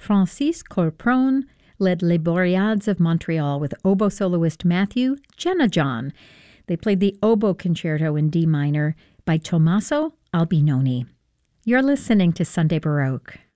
Francis Corpron led Les Boreades of Montreal with oboe soloist Matthew Jenajon. They played the Oboe Concerto in D minor by Tommaso Albinoni. You're listening to Sunday Baroque.